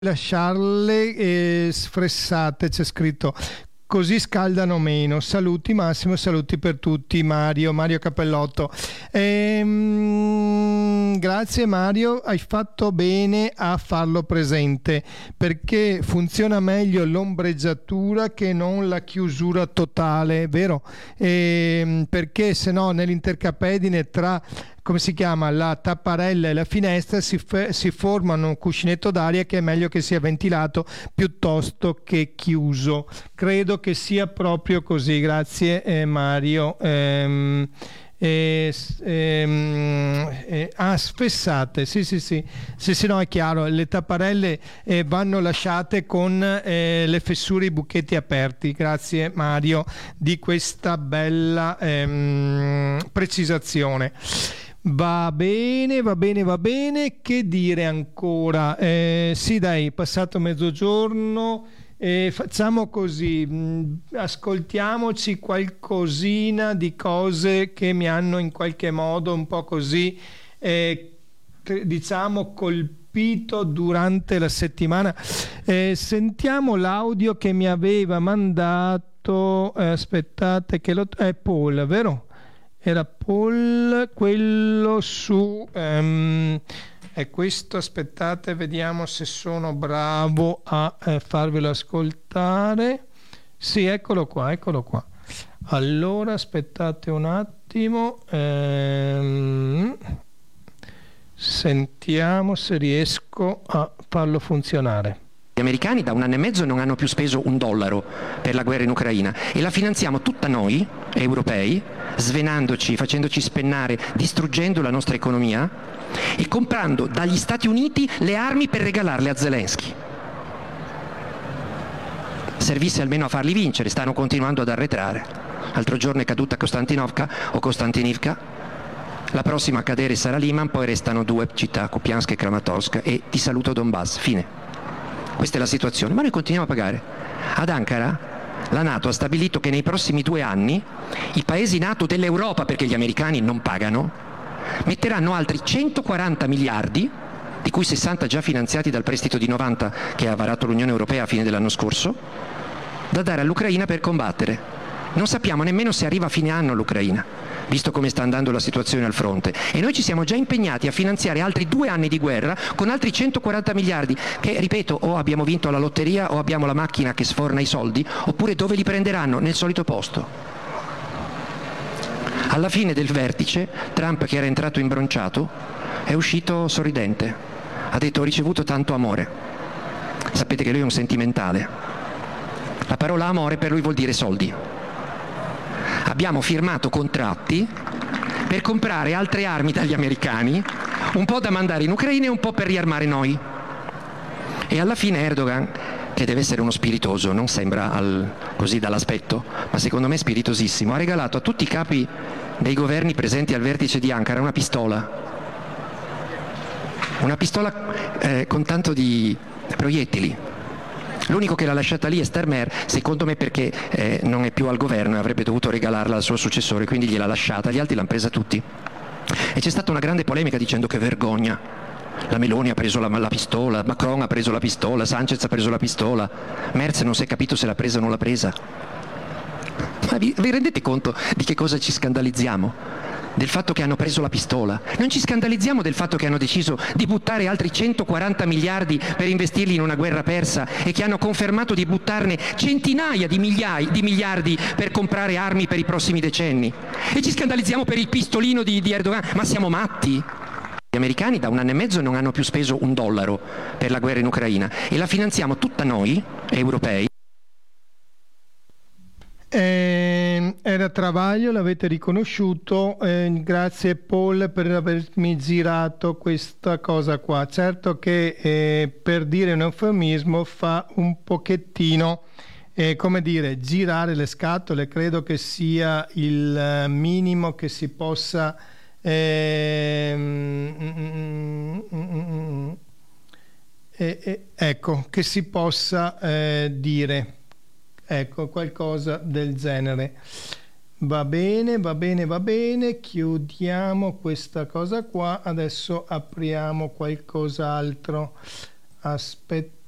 lasciarle sfressate, c'è scritto, così scaldano meno. Saluti Massimo, saluti per tutti. Mario Cappellotto. Grazie Mario, hai fatto bene a farlo presente, perché funziona meglio l'ombreggiatura che non la chiusura totale, vero? Perché se no nell'intercapedine tra, come si chiama, la tapparella e la finestra si forma un cuscinetto d'aria che è meglio che sia ventilato piuttosto che chiuso. Credo che sia proprio così. Grazie Mario. Sfessate, sì, no, è chiaro, le tapparelle vanno lasciate con le fessure, i buchetti aperti. Grazie Mario di questa bella precisazione. Va bene, che dire ancora? Sì dai, passato mezzogiorno. Facciamo così, ascoltiamoci qualcosina di cose che mi hanno in qualche modo un po' così, diciamo, colpito durante la settimana. Sentiamo l'audio che mi aveva mandato, aspettate che è Paul, vero? Era Paul, quello su... è questo, aspettate, vediamo se sono bravo a farvelo ascoltare. Sì, eccolo qua. Allora, aspettate un attimo, sentiamo se riesco a farlo funzionare. Gli americani da 1 anno e mezzo non hanno più speso $1 per la guerra in Ucraina e la finanziamo tutta noi, europei, svenandoci, facendoci spennare, distruggendo la nostra economia e comprando dagli Stati Uniti le armi per regalarle a Zelensky. Servisse almeno a farli vincere, stanno continuando ad arretrare. L'altro giorno è caduta Kostantinivka, la prossima a cadere sarà Liman, poi restano 2 città, Kupiansk e Kramatorsk, e ti saluto Donbass, fine. Questa è la situazione, ma noi continuiamo a pagare. Ad Ankara la NATO ha stabilito che nei prossimi 2 anni i paesi NATO dell'Europa, perché gli americani non pagano, metteranno altri 140 miliardi, di cui 60 già finanziati dal prestito di 90 che ha varato l'Unione Europea a fine dell'anno scorso, da dare all'Ucraina per combattere. Non sappiamo nemmeno se arriva a fine anno l'Ucraina, visto come sta andando la situazione al fronte. E noi ci siamo già impegnati a finanziare altri 2 anni di guerra con altri 140 miliardi, che, ripeto, o abbiamo vinto alla lotteria o abbiamo la macchina che sforna i soldi, oppure dove li prenderanno? Nel solito posto. Alla fine del vertice, Trump, che era entrato imbronciato, è uscito sorridente. Ha detto: ho ricevuto tanto amore. Sapete che lui è un sentimentale. La parola amore per lui vuol dire soldi. Abbiamo firmato contratti per comprare altre armi dagli americani, un po' da mandare in Ucraina e un po' per riarmare noi. E alla fine Erdogan, che deve essere uno spiritoso, non sembra così dall'aspetto, ma secondo me è spiritosissimo, ha regalato a tutti i capi dei governi presenti al vertice di Ankara una pistola con tanto di proiettili. L'unico che l'ha lasciata lì è Starmer, secondo me perché non è più al governo e avrebbe dovuto regalarla al suo successore, quindi gliel'ha lasciata, gli altri l'hanno presa tutti. E c'è stata una grande polemica dicendo che vergogna. La Meloni ha preso la pistola, Macron ha preso la pistola, Sanchez ha preso la pistola, Merz non si è capito se l'ha presa o non l'ha presa. Ma vi rendete conto di che cosa ci scandalizziamo? Del fatto che hanno preso la pistola. Non ci scandalizziamo del fatto che hanno deciso di buttare altri 140 miliardi per investirli in una guerra persa e che hanno confermato di buttarne centinaia di miliardi per comprare armi per i prossimi decenni. E ci scandalizziamo per il pistolino di Erdogan. Ma siamo matti? Gli americani da 1 anno e mezzo non hanno più speso $1 per la guerra in Ucraina e la finanziamo tutta noi, europei. Era Travaglio, l'avete riconosciuto, grazie Paul per avermi girato questa cosa qua. Certo che per dire un eufemismo fa un pochettino, come dire, girare le scatole. Credo che sia il minimo che si possa ecco, che si possa dire. Ecco, qualcosa del genere. Va bene, chiudiamo questa cosa qua, adesso apriamo qualcos'altro. Aspetta.